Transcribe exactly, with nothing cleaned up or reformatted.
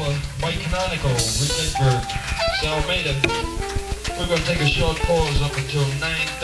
called Mike Canonical with Lindbergh. So Maiden, we're going to take a short pause up until nine